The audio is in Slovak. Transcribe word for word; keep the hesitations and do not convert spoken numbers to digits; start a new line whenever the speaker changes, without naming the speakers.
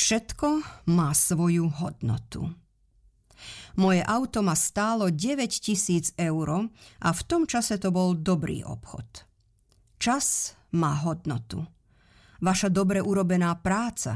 Všetko má svoju hodnotu. Moje auto ma stálo deväť tisíc eur a v tom čase to bol dobrý obchod. Čas má hodnotu. Vaša dobre urobená práca